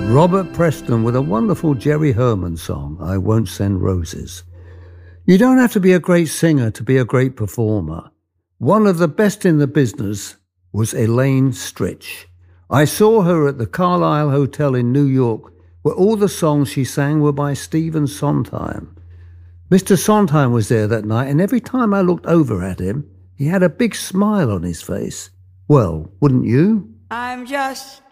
Robert Preston with a wonderful Jerry Herman song, I Won't Send Roses. You don't have to be a great singer to be a great performer. One of the best in the business was Elaine Stritch. I saw her at the Carlisle Hotel in New York, where all the songs she sang were by Stephen Sondheim. Mr. Sondheim was there that night, and every time I looked over at him, he had a big smile on his face. Well, wouldn't you? I'm just